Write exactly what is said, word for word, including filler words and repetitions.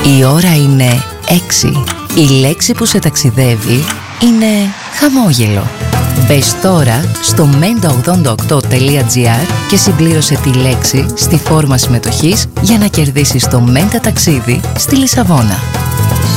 Η ώρα είναι έξι. Η λέξη που σε ταξιδεύει είναι χαμόγελο. Μπες τώρα στο μέντα ογδόντα οκτώ τελεία τζι άρ και συμπλήρωσε τη λέξη στη φόρμα συμμετοχής για να κερδίσεις το Μέντα ταξίδι στη Λισαβόνα.